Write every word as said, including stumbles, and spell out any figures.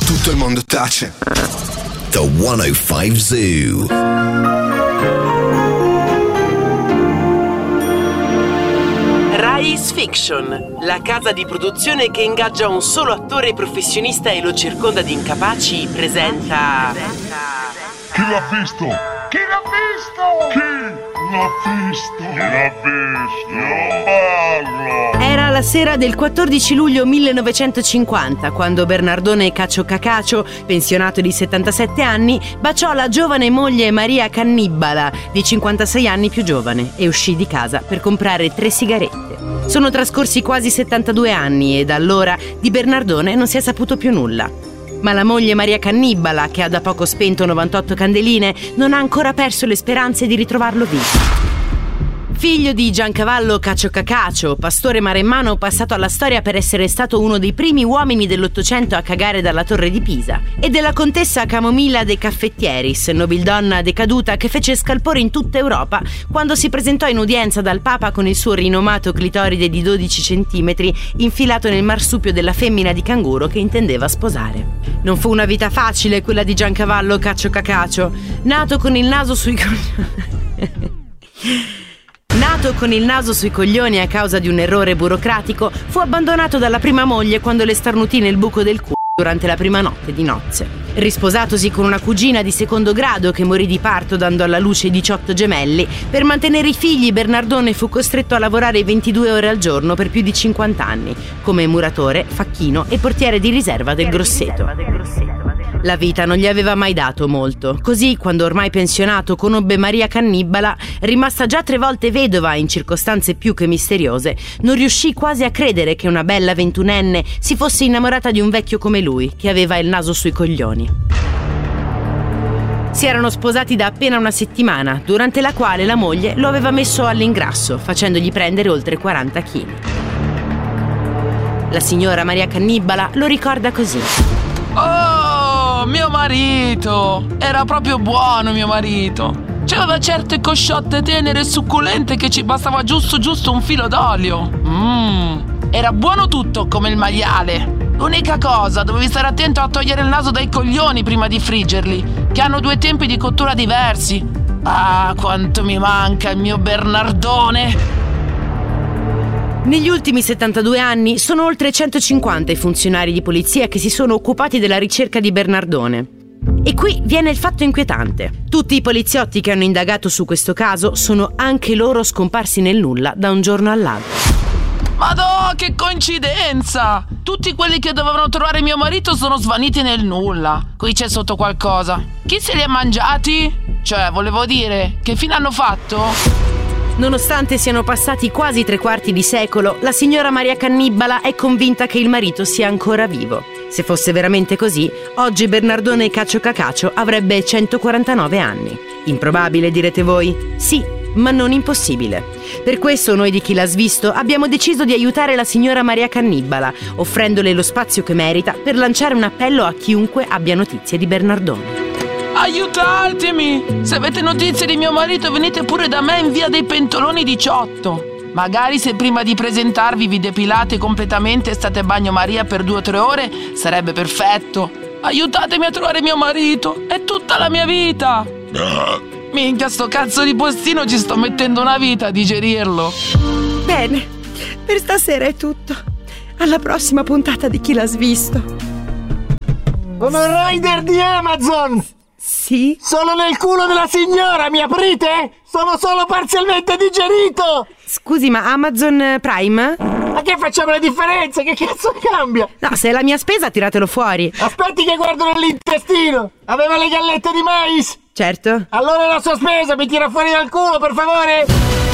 tutto il mondo tace. The centocinque Zoo. Rais Fiction, la casa di produzione che ingaggia un solo attore professionista e lo circonda di incapaci, presenta... Chi l'ha visto? Chi l'ha visto? Chi l'ha visto? Chi l'ha visto? Non parlo! Era la sera del quattordici luglio millenovecentocinquanta quando Bernardone Cacio Cacacio, pensionato di settantasette anni, baciò la giovane moglie Maria Cannibala, di cinquantasei anni più giovane, e uscì di casa per comprare tre sigarette. Sono trascorsi quasi settantadue anni e da allora di Bernardone non si è saputo più nulla. Ma la moglie Maria Cannibala, che ha da poco spento novantotto candeline, non ha ancora perso le speranze di ritrovarlo vivo. Figlio di Giancavallo Cacio Cacacio, pastore maremmano passato alla storia per essere stato uno dei primi uomini dell'Ottocento a cagare dalla torre di Pisa, e della contessa Camomilla de Caffettieris, nobildonna decaduta che fece scalpore in tutta Europa quando si presentò in udienza dal Papa con il suo rinomato clitoride di dodici centimetri infilato nel marsupio della femmina di canguro che intendeva sposare. Non fu una vita facile quella di Giancavallo Cacio Cacacio, nato con il naso sui coglioni. Nato con il naso sui coglioni a causa di un errore burocratico, fu abbandonato dalla prima moglie quando le starnutì nel buco del culo durante la prima notte di nozze. Risposatosi con una cugina di secondo grado che morì di parto dando alla luce diciotto gemelli, per mantenere i figli Bernardone fu costretto a lavorare ventidue ore al giorno per più di cinquanta anni, come muratore, facchino e portiere di riserva del Grosseto. La vita non gli aveva mai dato molto, così quando ormai pensionato conobbe Maria Cannibala, rimasta già tre volte vedova in circostanze più che misteriose, non riuscì quasi a credere che una bella ventunenne si fosse innamorata di un vecchio come lui, che aveva il naso sui coglioni. Si erano sposati da appena una settimana, durante la quale la moglie lo aveva messo all'ingrasso, facendogli prendere oltre quaranta chili. La signora Maria Cannibala lo ricorda così. Oh, mio marito! Era proprio buono mio marito! C'aveva certe cosciotte tenere e succulente che ci bastava giusto giusto un filo d'olio. Mmm, era buono tutto come il maiale. L'unica cosa, dovevi stare attento a togliere il naso dai coglioni prima di friggerli, che hanno due tempi di cottura diversi. Ah, quanto mi manca il mio Bernardone! Negli ultimi settantadue anni sono oltre centocinquanta i funzionari di polizia che si sono occupati della ricerca di Bernardone. E qui viene il fatto inquietante. Tutti i poliziotti che hanno indagato su questo caso sono anche loro scomparsi nel nulla da un giorno all'altro. Madò, che coincidenza! Tutti quelli che dovevano trovare mio marito sono svaniti nel nulla. Qui c'è sotto qualcosa. Chi se li ha mangiati? Cioè, volevo dire, che fine hanno fatto? Nonostante siano passati quasi tre quarti di secolo, la signora Maria Cannibala è convinta che il marito sia ancora vivo. Se fosse veramente così, oggi Bernardone Cacio Cacacio avrebbe centoquarantanove anni. Improbabile, direte voi? Sì, ma non impossibile. Per questo noi di Chi l'ha svisto abbiamo deciso di aiutare la signora Maria Cannibala, offrendole lo spazio che merita per lanciare un appello a chiunque abbia notizie di Bernardone. Aiutatemi! Se avete notizie di mio marito venite pure da me in via dei Pentoloni diciotto. Magari se prima di presentarvi vi depilate completamente e state a bagnomaria per due o tre ore, sarebbe perfetto. Aiutatemi a trovare mio marito, è tutta la mia vita. Minchia, sto cazzo di postino ci sto mettendo una vita a digerirlo. Bene, per stasera è tutto. Alla prossima puntata di Chi l'ha svisto. Sono il rider di Amazon! Sì? Sono nel culo della signora, mi aprite? Sono solo parzialmente digerito! Scusi, ma Amazon Prime? Ma che facciamo le differenze? Che cazzo cambia? No, se è la mia spesa tiratelo fuori. Aspetti che guardo nell'intestino! Aveva le gallette di mais? Certo. Allora la sua spesa mi tira fuori dal culo, per favore!